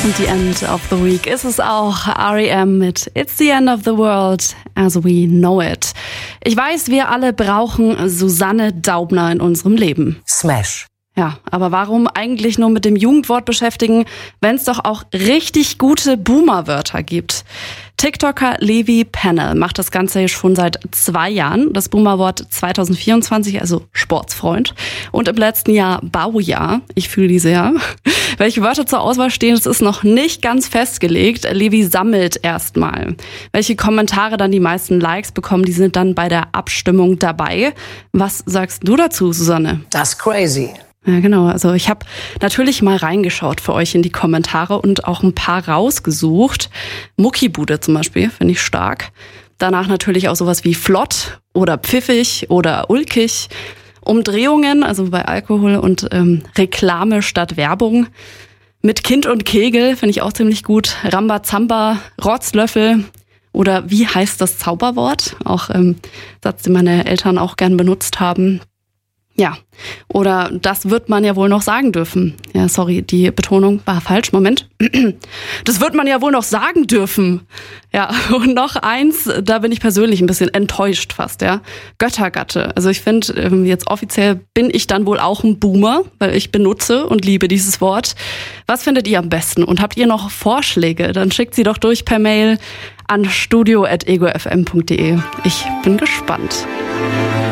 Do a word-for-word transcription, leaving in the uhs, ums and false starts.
Und the end of the week ist es auch. R E M mit It's the end of the world as we know it. Ich weiß, wir alle brauchen Susanne Daubner in unserem Leben. Smash. Ja, aber warum eigentlich nur mit dem Jugendwort beschäftigen, wenn es doch auch richtig gute Boomer-Wörter gibt? TikToker Levi Pennell macht das Ganze schon seit zwei Jahren. Das Boomer-Wort zwanzig vierundzwanzig, also Sportsfreund. Und im letzten Jahr Baujahr. Ich fühle die sehr. Welche Wörter zur Auswahl stehen, das ist noch nicht ganz festgelegt. Levi sammelt erstmal. Welche Kommentare dann die meisten Likes bekommen, die sind dann bei der Abstimmung dabei. Was sagst du dazu, Susanne? Das ist crazy. Ja, genau. Also ich habe natürlich mal reingeschaut für euch in die Kommentare und auch ein paar rausgesucht. Muckibude zum Beispiel, finde ich stark. Danach natürlich auch sowas wie flott oder pfiffig oder ulkig. Umdrehungen, also bei Alkohol und ähm, Reklame statt Werbung. Mit Kind und Kegel finde ich auch ziemlich gut. Rambazamba, Rotzlöffel oder wie heißt das Zauberwort? Auch ähm, Satz, den meine Eltern auch gern benutzt haben. Ja, oder das wird man ja wohl noch sagen dürfen. Ja, sorry, die Betonung war falsch. Moment. Das wird man ja wohl noch sagen dürfen. Ja, und noch eins, da bin ich persönlich ein bisschen enttäuscht fast, ja. Göttergatte. Also ich finde, jetzt offiziell bin ich dann wohl auch ein Boomer, weil ich benutze und liebe dieses Wort. Was findet ihr am besten? Und habt ihr noch Vorschläge? Dann schickt sie doch durch per Mail an studio at ego f m punkt de. Ich bin gespannt.